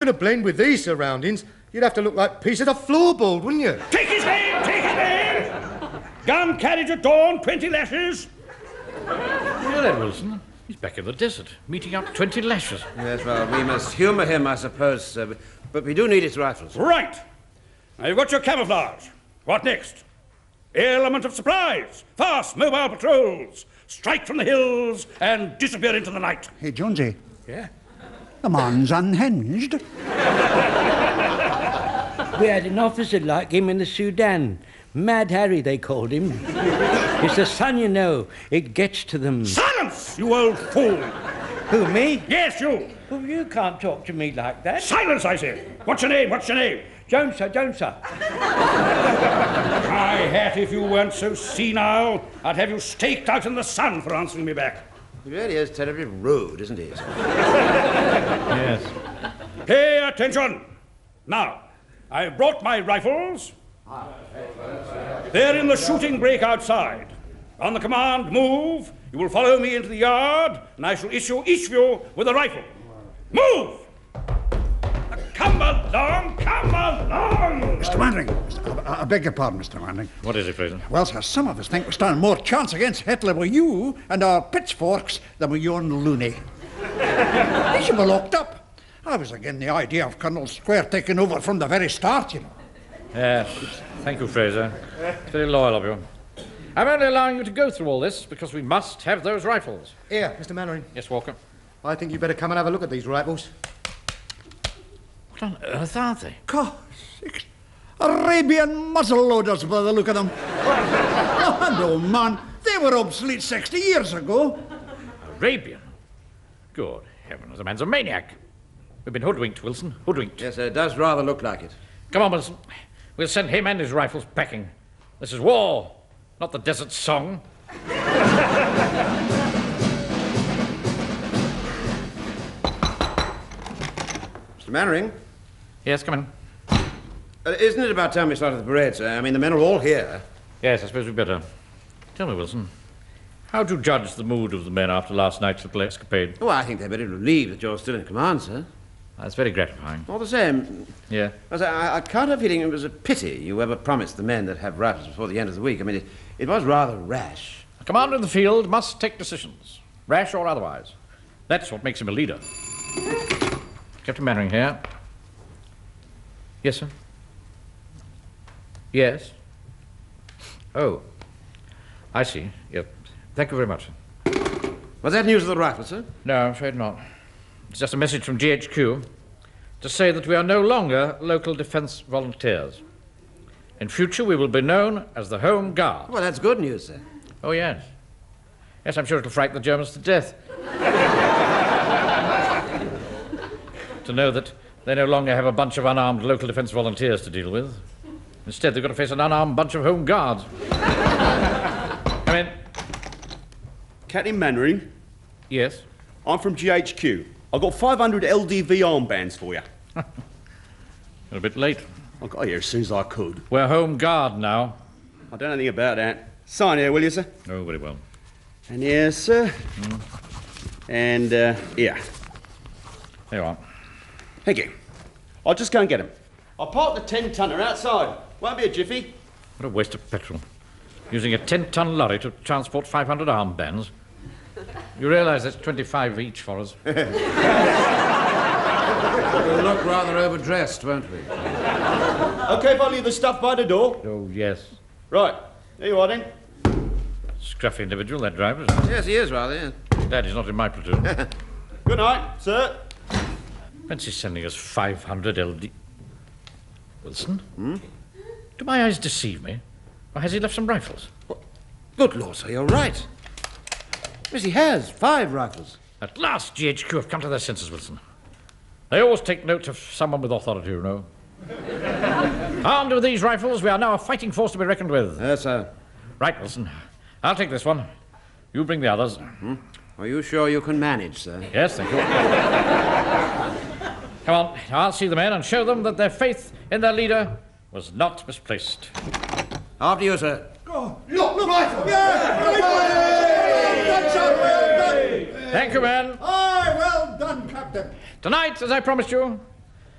to blend with these surroundings, you'd have to look like pieces of floorboard, wouldn't you? Take his name! Take his name! Gun carriage at dawn, 20 lashes. Hear that, Wilson? He's back in the desert, meeting out 20 lashes. Yes, well, we must humour him, I suppose, sir. But we do need his rifles. Right. Now, you've got your camouflage. What next? Element of surprise. Fast, mobile patrols. Strike from the hills and disappear into the night. Hey, Jonesy. Yeah? The man's unhinged. We had an officer like him in the Sudan. Mad Harry, they called him. It's the sun, you know. It gets to them. Silence, you old fool! Who, me? Yes, you! Well, you can't talk to me like that. Silence, I say! What's your name? What's your name? Jones, sir, Jones, sir. My hat, if you weren't so senile, I'd have you staked out in the sun for answering me back. He really is terribly rude, isn't he? Yes. Pay attention! Now, I've brought my rifles. They're in the shooting brake outside. On the command, move. You will follow me into the yard, and I shall issue each of you with a rifle. Move! Come along, come along! Mr. Mannering, I beg your pardon, Mr. Mannering. What is it, Fraser? Well, sir, some of us think we stand more chance against Hitler with you and our pitchforks than with your loony. He should be locked up. I was again the idea of Colonel Square taking over from the very start, you know. Yes. Thank you, Fraser. It's very loyal of you. I'm only allowing you to go through all this because we must have those rifles. Here, Mr. Mannering. Yes, Walker? I think you better come and have a look at these rifles. What on earth are they? God, Arabian muzzle loaders by the look of them. Oh, no, man. They were obsolete 60 years ago. Arabian? Good heavens, the man's a maniac. We've been hoodwinked, Wilson. Hoodwinked. Yes, sir, it does rather look like it. Come on, Wilson. We'll send him and his rifles packing. This is war, not the desert song. Mr. Mannering? Yes, come in. Isn't it about time we started the parade, sir? I mean, the men are all here. Yes, I suppose we'd better. Tell me, Wilson, how do you judge the mood of the men after last night's little escapade? Oh, I think they're very relieved that you're still in command, sir. That's very gratifying. All the same, Yeah. I can't help feeling it was a pity you ever promised the men that have rifles before the end of the week. I mean, it was rather rash. A commander in the field must take decisions, rash or otherwise. That's what makes him a leader. Captain Mannering here. Yes, sir? Yes? Oh, I see. Yep. Thank you very much, sir. Was that news of the rifle, sir? No, I'm afraid not. It's just a message from GHQ to say that we are no longer local defence volunteers. In future, we will be known as the Home Guard. Well, that's good news, sir. Oh, yes. Yes, I'm sure it'll frighten the Germans to death. To know that they no longer have a bunch of unarmed local defence volunteers to deal with. Instead, they've got to face an unarmed bunch of Home Guards. Come in. Captain Mannering, Yes? I'm from GHQ. I've got 500 LDV armbands for you. You're a bit late. I got here as soon as I could. We're Home Guard now. I don't know anything about that. Sign here, will you, sir? Oh, very well. And here, sir. And, here. There you are. Thank you. I'll just go and get him. I'll park the 10-tonner outside. Won't be a jiffy. What a waste of petrol. Using a 10-ton lorry to transport 500 armbands. You realise that's 25 each for us. We'll look rather overdressed, won't we? OK if I leave the stuff by the door? Oh, yes. Right. There you are, then. Scruffy individual, that driver, isn't he? Yes, he is rather, yes. Glad he's not in my platoon. Good night, sir. Fancy sending us 500 LD... Wilson? Do my eyes deceive me? Or has he left some rifles? Good Lord, sir, you're right. Yes, he has. 5 rifles. At last, GHQ have come to their senses, Wilson. They always take note of someone with authority, you know. Armed with these rifles, we are now a fighting force to be reckoned with. Yes, sir. Right, Wilson. I'll take this one. You bring the others. Are you sure you can manage, sir? Yes, thank you. Come on, I'll see the men and show them that their faith in their leader was not misplaced. After you, sir. Look, rifle! Yeah! Thank you, men. Aye, well done, Captain. Tonight, as I promised you,